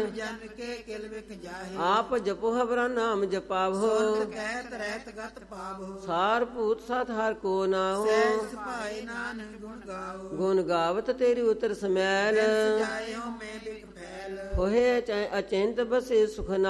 ਜਨ ਕੇ ਕਿਲ ਵਿਕ ਜਾਹੇ ਆਪ ਜਪੋ ਹਵਰਾ ਨਾਮ ਜਪਾਵੋ ਸੁਰਤ ਕਹਿਤ ਰਹਿਤ ਗਤ ਪਾਵੋ ਸਾਰ ਭੂਤ ਸਤ ਹਰ ਕੋ ਨਾਹੋ ਸਹਿਜ ਸੁਭਾਏ ਨਾਨਕ ਗੁਣ ਗਾਓ ਗੁਣ ਗਾਵਤ ਤੇਰੀ ਉਤਰ ਸਮੈਲ ਜਾਇਓ ਮੈਂ ਬਿਕ ਫੈਲ ਹੋਏ ਅਚਿੰਤ ਬਸੇ ਸੁਖ